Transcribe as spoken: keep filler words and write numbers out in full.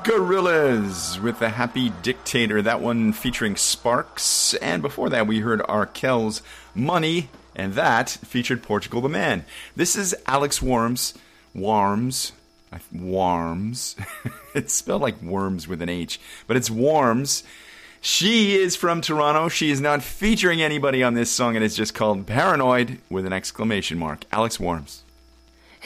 Gorillaz with the Happy Dictator, that one featuring Sparks. And before that, we heard Arkel's Money, and that featured Portugal the Man. This is Alex Worms. Worms. Worms. It's spelled like worms with an H, but it's Worms. She is from Toronto. She is not featuring anybody on this song, and it's just called Paranoid with an exclamation mark. Alex Worms.